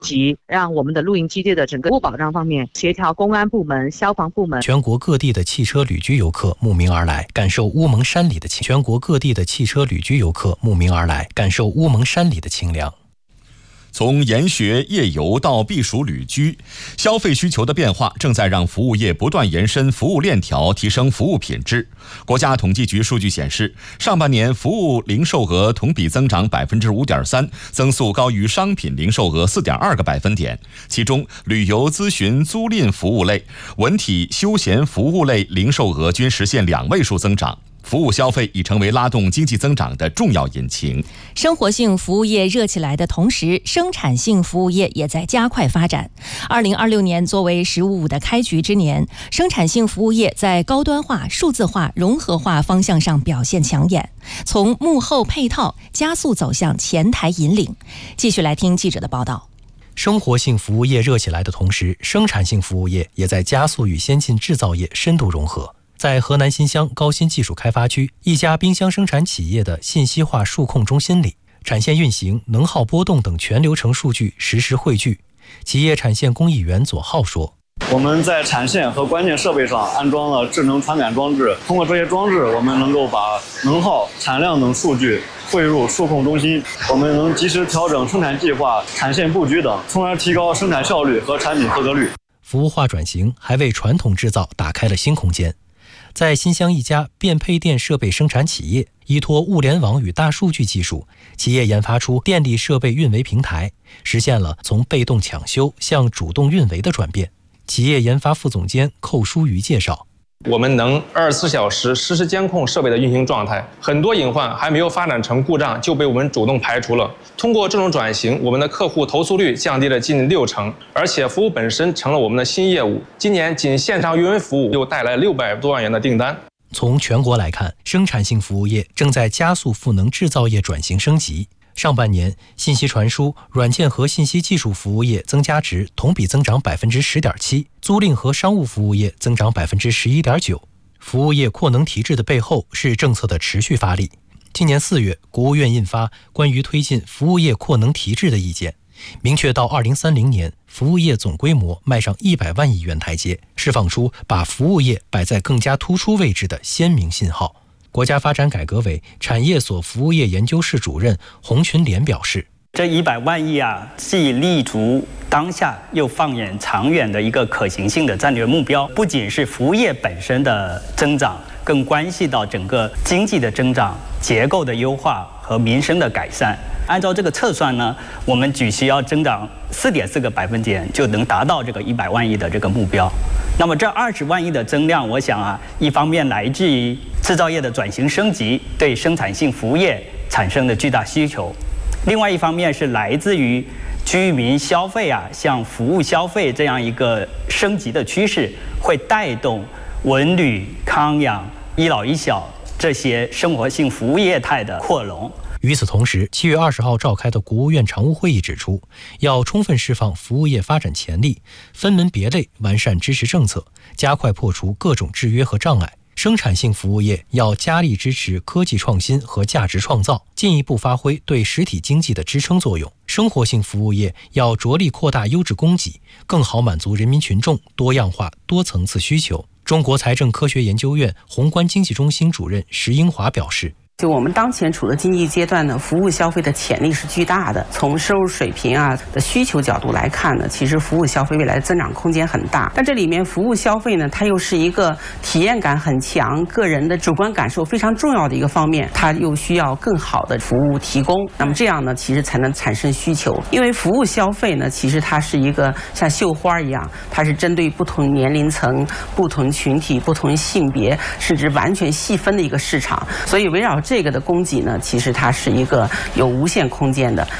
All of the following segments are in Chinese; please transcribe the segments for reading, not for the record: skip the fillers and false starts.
及让我们的露营基地的整个服务保障方面协调公安部门、消防部门。 全国各地的汽车旅居游客慕名而来，感受乌蒙山里的清。全国各地的汽车旅居游客慕名而来，感受乌蒙山里的清凉。 从研学、夜游到避暑旅居，消费需求的变化正在让服务业不断延伸服务链条，提升服务品质。国家统计局数据显示，上半年服务零售额同比增长 5.3%， 增速高于商品零售额 4.2个百分点。其中，旅游咨询租赁服务类、文体休闲服务类零售额均实现2位数增长。服务消费已成为拉动经济增长的重要引擎。 生活性服务业热起来的同时，生产性服务业也在加快发展。2026年作为“十五五”的开局之年，生产性服务业在高端化、数字化、融合化方向上表现抢眼，从幕后配套加速走向前台引领。继续来听记者的报道。 生活性服务业热起来的同时，生产性服务业也在加速与先进制造业深度融合。在河南新乡高新技术开发区一家冰箱生产企业的信息化数控中心里，产线运行、能耗波动等全流程数据实时汇聚。企业产线工艺员左浩说：“ 我们在产线和关键设备上安装了智能传感装置，通过这些装置，我们能够把能耗、产量等数据汇入数控中心，我们能及时调整生产计划、产线布局等，从而提高生产效率和产品合格率。” 服务化转型还为传统制造打开了新空间。在新乡一家变配电设备生产企业，依托物联网与大数据技术，企业研发出电力设备运维平台，实现了从被动抢修向主动运维的转变。企业研发副总监寇书瑜介绍：“ 我们能24小时实时监控设备的运行状态，很多隐患还没有发展成故障就被我们主动排除了。通过这种转型，我们的客户投诉率降低了近60%，而且服务本身成了我们的新业务。今年仅线上运维服务又带来600多万元的订单。” 从全国来看，生产性服务业正在加速赋能制造业转型升级。上半年，信息传输、软件和信息技术服务业增加值同比增长 10.7%， 租赁和商务服务业增长 11.9%。服务业扩能提质的背后是政策的持续发力。今年4月，国务院印发《关于推进服务业扩能提质的意见》，明确到2030年，服务业总规模迈上100万亿元台阶，释放出把服务业摆在更加突出位置的鲜明信号。国家发展改革委产业所服务业研究室主任洪群莲表示：“ 这100万亿既立足当下，又放眼长远的一个可行性的战略目标，不仅是服务业本身的增长，更关系到整个经济的增长、结构的优化和民生的改善。按照这个测算呢，我们只需要增长4.4个百分点就能达到这个100万亿的这个目标。那么这20万亿的增量，我想一方面来自于制造业的转型升级对生产性服务业产生的巨大需求，另外一方面是来自于居民消费向服务消费这样一个升级的趋势，会带动文旅、康养、医老医小这些生活性服务业态的扩容。” 与此同时，7月20号召开的国务院常务会议指出，要充分释放服务业发展潜力，分门别类完善支持政策，加快破除各种制约和障碍。生产性服务业要加力支持科技创新和价值创造，进一步发挥对实体经济的支撑作用。生活性服务业要着力扩大优质供给，更好满足人民群众多样化、多层次需求。中国财政科学研究院宏观经济中心主任石英华表示：“ 就我们当前处的经济阶段呢，服务消费的潜力是巨大的。从收入水平的需求角度来看呢，其实服务消费未来的增长空间很大。但这里面服务消费呢，它又是一个体验感很强、个人的主观感受非常重要的一个方面，它又需要更好的服务提供。那么这样呢，其实才能产生需求。因为服务消费呢，其实它是一个像绣花一样，它是针对不同年龄层、不同群体、不同性别，甚至完全细分的一个市场。所以围绕这个的供给呢，其实它是一个有无限空间的。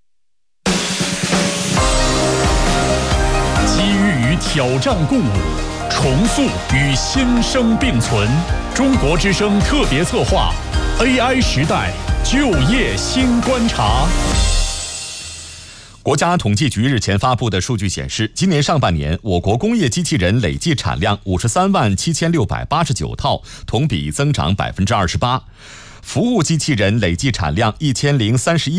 机遇与挑战共舞，重塑与新生并存。中国之声特别策划 AI 时代就业新观察。 国家统计局日前发布的数据显示，今年上半年我国工业机器人累计产量537689套，同比增长28%；服务机器人累计产量1031